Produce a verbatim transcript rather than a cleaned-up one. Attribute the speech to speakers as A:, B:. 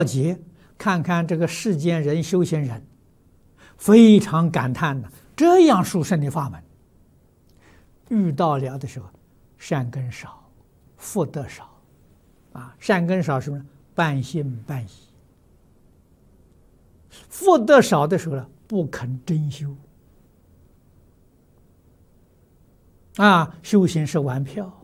A: 解，看看这个世间人修行人，非常感叹呢，这样殊胜的法门，遇到了的时候，善根少，福德少，啊，善根少什么呢？半信半疑。福德少的时候呢，不肯真修，啊，修行是玩票。